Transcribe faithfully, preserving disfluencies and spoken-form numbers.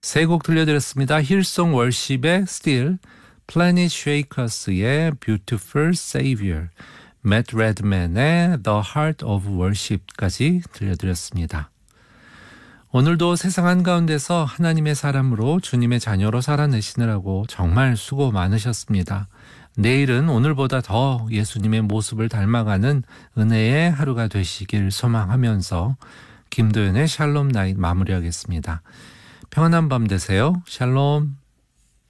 세 곡 들려드렸습니다. 힐송 월십의 Still, Planet Shakers의 Beautiful Savior, Matt Redman의 The Heart of Worship까지 들려드렸습니다. 오늘도 세상 한가운데서 하나님의 사람으로 주님의 자녀로 살아내시느라고 정말 수고 많으셨습니다. 내일은 오늘보다 더 예수님의 모습을 닮아가는 은혜의 하루가 되시길 소망하면서 김도연의 샬롬 나잇 마무리하겠습니다. 평안한 밤 되세요. 샬롬.